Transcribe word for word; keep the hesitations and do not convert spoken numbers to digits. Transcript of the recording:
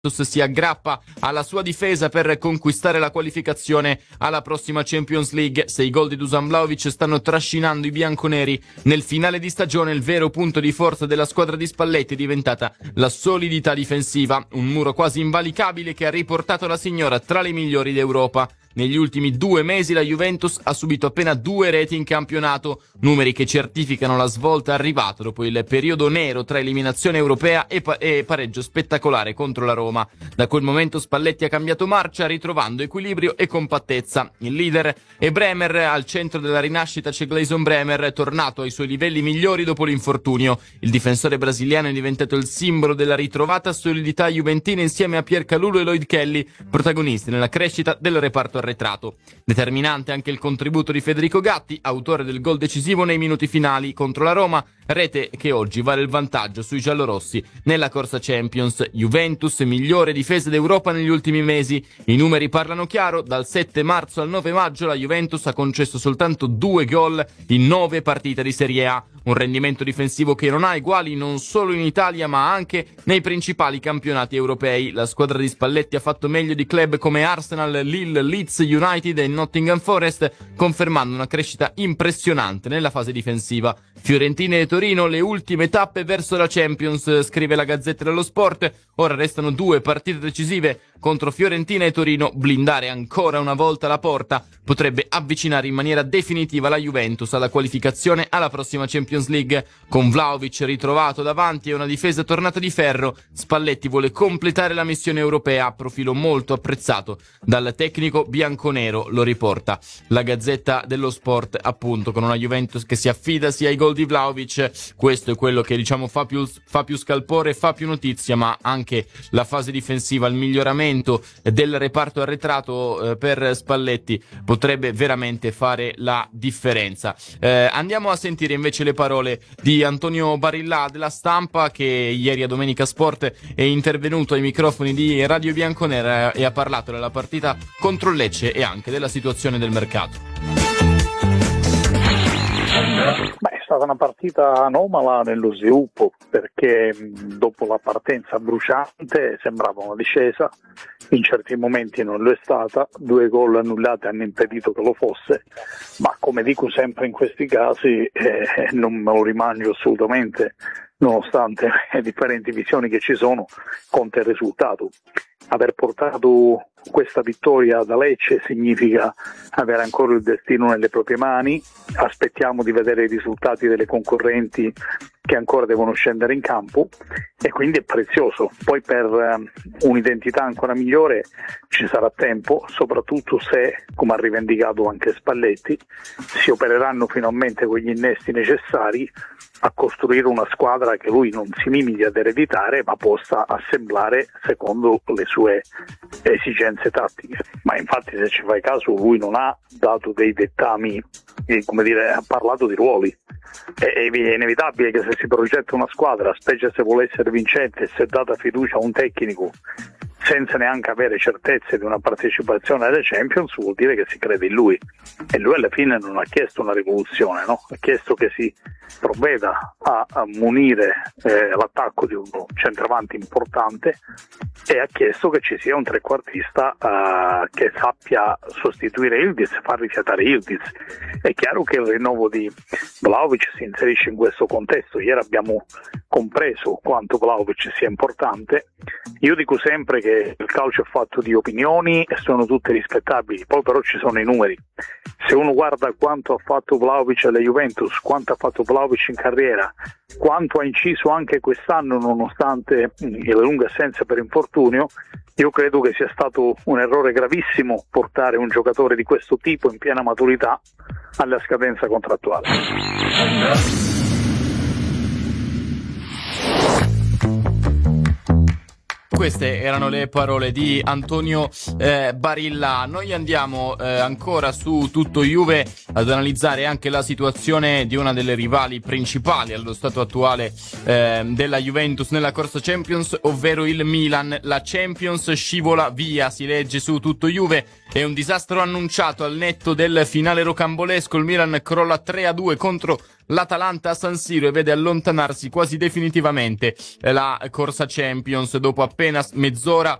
si aggrappa alla sua difesa per conquistare la qualificazione alla prossima Champions League. Se i gol di Dusan Vlahovic stanno trascinando i bianconeri nel finale di stagione, il vero punto di forza della squadra di Spalletti è diventata la solidità difensiva, un muro quasi invalicabile che ha riportato la signora tra le migliori d'Europa. Negli ultimi due mesi la Juventus ha subito appena due reti in campionato, numeri che certificano la svolta arrivata dopo il periodo nero tra eliminazione europea e, pa- e pareggio spettacolare contro la Roma. Da quel momento Spalletti ha cambiato marcia, ritrovando equilibrio e compattezza. Il leader è Bremer, al centro della rinascita c'è Gleison Bremer, tornato ai suoi livelli migliori dopo l'infortunio. Il difensore brasiliano è diventato il simbolo della ritrovata solidità juventina insieme a Piercalulo e Lloyd Kelly, protagonisti nella crescita del reparto arretrato. Determinante anche il contributo di Federico Gatti, autore del gol decisivo nei minuti finali contro la Roma, rete che oggi vale il vantaggio sui giallorossi nella corsa Champions. Juventus, migliore difesa d'Europa negli ultimi mesi. I numeri parlano chiaro: dal sette marzo al nove maggio la Juventus ha concesso soltanto due gol in nove partite di Serie A, un rendimento difensivo che non ha eguali non solo in Italia ma anche nei principali campionati europei. La squadra di Spalletti ha fatto meglio di club come Arsenal, Lille, Leeds United e Nottingham Forest, confermando una crescita impressionante nella fase difensiva. Fiorentina e Torino, le ultime tappe verso la Champions, scrive la Gazzetta dello Sport. Ora restano due partite decisive contro Fiorentina e Torino. Blindare ancora una volta la porta potrebbe avvicinare in maniera definitiva la Juventus alla qualificazione alla prossima Champions League. Con Vlahovic ritrovato davanti e una difesa tornata di ferro, Spalletti vuole completare la missione europea, profilo molto apprezzato dal tecnico bianconero, lo riporta la Gazzetta dello Sport, appunto, con una Juventus che si affida sia ai gol di Vlahovic. Questo è quello che diciamo fa più, fa più scalpore, fa più notizia, ma anche la fase difensiva, il miglioramento del reparto arretrato eh, per Spalletti potrebbe veramente fare la differenza. Eh, andiamo a sentire invece le parole di Antonio Barilla della Stampa, che ieri a Domenica Sport è intervenuto ai microfoni di Radio Bianconera e ha parlato della partita contro Lecce e anche della situazione del mercato. Beh, è stata una partita anomala nello sviluppo, perché dopo la partenza bruciante sembrava una discesa, in certi momenti non lo è stata, due gol annullati hanno impedito che lo fosse, ma come dico sempre in questi casi eh, non me lo rimangio assolutamente, nonostante le differenti visioni che ci sono, conta il risultato. Aver portato questa vittoria da Lecce significa avere ancora il destino nelle proprie mani. Aspettiamo di vedere i risultati delle concorrenti che ancora devono scendere in campo, e quindi è prezioso. Poi per um, un'identità ancora migliore ci sarà tempo, soprattutto se, come ha rivendicato anche Spalletti, si opereranno finalmente quegli innesti necessari a costruire una squadra che lui non si limiti ad ereditare, ma possa assemblare secondo le sue esigenze tattiche. Ma infatti, se ci fai caso, lui non ha dato dei dettami, eh, come dire, ha parlato di ruoli. È, è inevitabile che se si progetta una squadra, specie se vuole essere vincente e se è data fiducia a un tecnico senza neanche avere certezze di una partecipazione alle Champions, vuol dire che si crede in lui, e lui alla fine non ha chiesto una rivoluzione, no? Ha chiesto che si provveda a, a munire eh, l'attacco di un centravanti importante, e ha chiesto che ci sia un trequartista eh, che sappia sostituire Yildiz, far rifiatare Yildiz. È chiaro che il rinnovo di Vlahovic si inserisce in questo contesto. Ieri abbiamo compreso quanto Vlahovic sia importante. Io dico sempre che il calcio è fatto di opinioni e sono tutte rispettabili, poi però ci sono i numeri. Se uno guarda quanto ha fatto Vlahovic alla Juventus, quanto ha fatto Vlahovic in carriera, quanto ha inciso anche quest'anno nonostante le lunghe assenze per infortunio, io credo che sia stato un errore gravissimo portare un giocatore di questo tipo in piena maturità alla scadenza contrattuale. Queste erano le parole di Antonio eh, Barilla. Noi andiamo eh, ancora su Tutto Juve ad analizzare anche la situazione di una delle rivali principali allo stato attuale eh, della Juventus nella corsa Champions, ovvero il Milan. La Champions scivola via, si legge su Tutto Juve. È un disastro annunciato al netto del finale rocambolesco. Il Milan crolla tre a due contro l'Atalanta a San Siro e vede allontanarsi quasi definitivamente la corsa Champions dopo appena mezz'ora